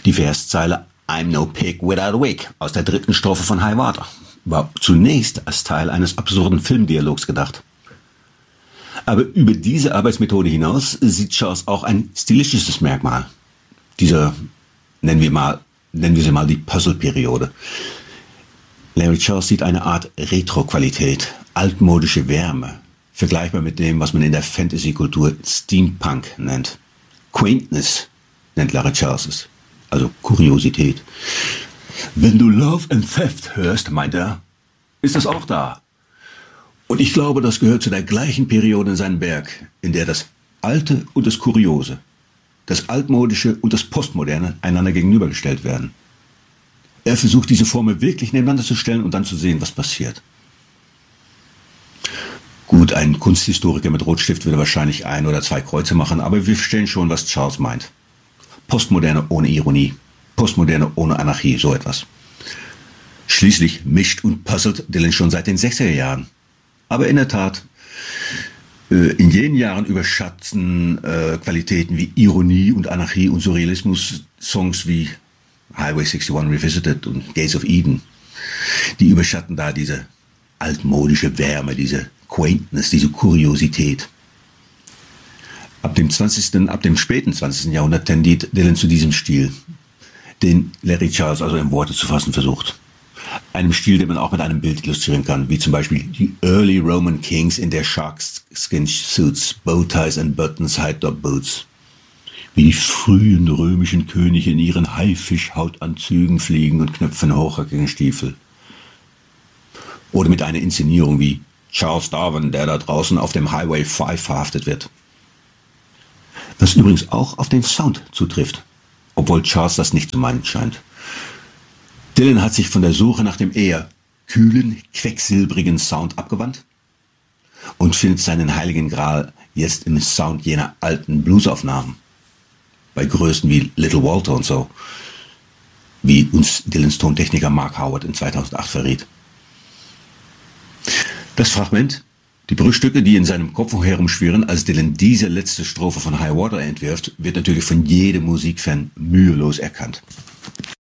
Die Verszeile I'm no pig without a wig aus der 3. Strophe von High Water war zunächst als Teil eines absurden Filmdialogs gedacht. Aber über diese Arbeitsmethode hinaus sieht Charles auch ein stilistisches Merkmal. Dieser, nennen wir sie mal die Puzzle-Periode. Larry Charles sieht eine Art Retro-Qualität, altmodische Wärme, vergleichbar mit dem, was man in der Fantasy-Kultur Steampunk nennt. Quaintness nennt Larry Charles es, also Kuriosität. Wenn du Love and Theft hörst, meint er, ist das auch da. Und ich glaube, das gehört zu der gleichen Periode in seinem Werk, in der das Alte und das Kuriose, das Altmodische und das Postmoderne einander gegenübergestellt werden. Er versucht, diese Formen wirklich nebeneinander zu stellen und dann zu sehen, was passiert. Gut, ein Kunsthistoriker mit Rotstift würde wahrscheinlich 1 oder 2 Kreuze machen, aber wir verstehen schon, was Charles meint. Postmoderne ohne Ironie, Postmoderne ohne Anarchie, so etwas. Schließlich mischt und puzzelt Dylan schon seit den 60er Jahren. Aber in der Tat, in jenen Jahren überschatten Qualitäten wie Ironie und Anarchie und Surrealismus Songs wie Highway 61 Revisited und Gates of Eden. Die überschatten da diese altmodische Wärme, diese Quaintness, diese Kuriosität. Ab dem späten 20. Jahrhundert tendiert Dylan zu diesem Stil, den Larry Charles also in Worte zu fassen versucht. Einem Stil, den man auch mit einem Bild illustrieren kann, wie zum Beispiel die Early Roman Kings in their sharkskin suits, bowties and buttons, high-top boots. Wie die frühen römischen Könige in ihren Haifischhautanzügen fliegen und knöpfen hochhackigen Stiefel. Oder mit einer Inszenierung wie Charles Darwin, der da draußen auf dem Highway 5 verhaftet wird. Was übrigens auch auf den Sound zutrifft, obwohl Charles das nicht zu meinen scheint. Dylan hat sich von der Suche nach dem eher kühlen, quecksilbrigen Sound abgewandt und findet seinen heiligen Gral jetzt im Sound jener alten Bluesaufnahmen. Bei Größen wie Little Walter und so, wie uns Dylans Tontechniker Mark Howard in 2008 verriet. Das Fragment, die Bruchstücke, die in seinem Kopf herumschwirren, als Dylan diese letzte Strophe von High Water entwirft, wird natürlich von jedem Musikfan mühelos erkannt.